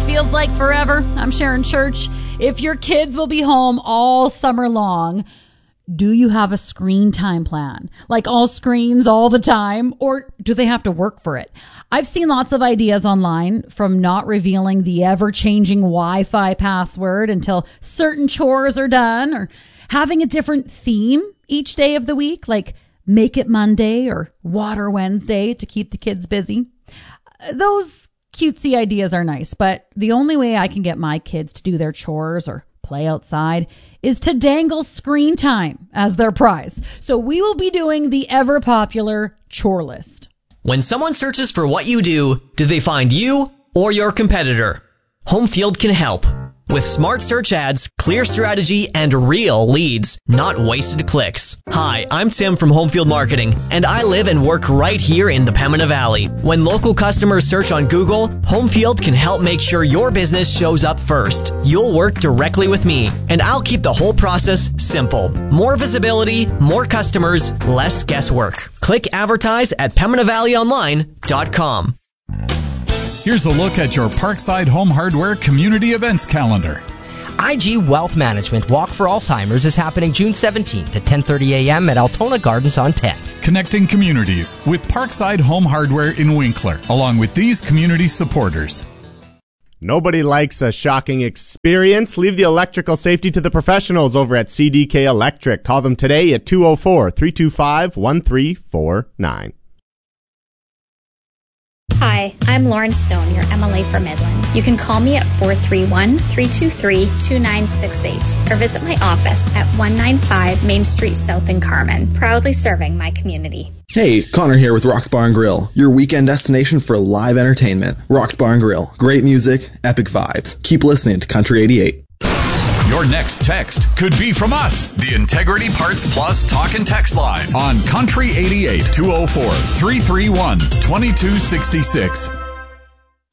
feels like forever. I'm Sharon Church. If your kids will be home all summer long, do you have a screen time plan? Like all screens all the time? Or do they have to work for it? I've seen lots of ideas online, from not revealing the ever-changing Wi-Fi password until certain chores are done, or having a different theme each day of the week, like Make It Monday or Water Wednesday, to keep the kids busy. Those cutesy ideas are nice, but the only way I can get my kids to do their chores or play outside is to dangle screen time as their prize. So we will be doing the ever-popular chore list. When someone searches for what you do they find you or your competitor? Homefield can help. With smart search ads, clear strategy, and real leads, not wasted clicks. Hi, I'm Tim from Homefield Marketing, and I live and work right here in the Pembina Valley. When local customers search on Google, Homefield can help make sure your business shows up first. You'll work directly with me, and I'll keep the whole process simple. More visibility, more customers, less guesswork. Click advertise at PembinaValleyOnline.com. Here's a look at your Parkside Home Hardware community events calendar. IG Wealth Management Walk for Alzheimer's is happening June 17th at 10:30 a.m. at Altona Gardens on 10th. Connecting communities with Parkside Home Hardware in Winkler, along with these community supporters. Nobody likes a shocking experience. Leave the electrical safety to the professionals over at CDK Electric. Call them today at 204-325-1349. Hi, I'm Lauren Stone, your MLA for Midland. You can call me at 431-323-2968 or visit my office at 195 Main Street South in Carmen, proudly serving my community. Hey, Connor here with Rock's Bar and Grill, your weekend destination for live entertainment. Rock's Bar and Grill, great music, epic vibes. Keep listening to Country 88. Your next text could be from us, the Integrity Parts Plus Talk and Text Line on Country 88 204-331-2266.